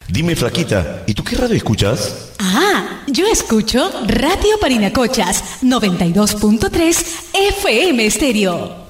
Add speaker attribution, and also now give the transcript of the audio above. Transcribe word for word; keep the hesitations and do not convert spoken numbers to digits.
Speaker 1: Dime, flaquita, ¿y tú qué radio escuchas?
Speaker 2: Ah, yo escucho Radio Parinacochas, noventa y dos punto tres F M Estéreo.